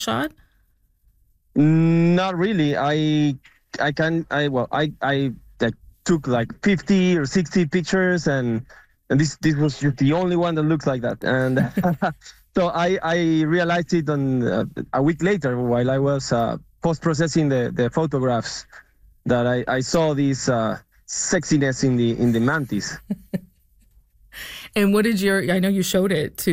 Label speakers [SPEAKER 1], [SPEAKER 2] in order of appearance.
[SPEAKER 1] shot?
[SPEAKER 2] Not really. I like, took like 50 or 60 pictures, and this was just the only one that looks like that. And so I realized it on a week later while I was post processing the photographs, that I saw this sexiness in the mantis.
[SPEAKER 1] And what did I know you showed it to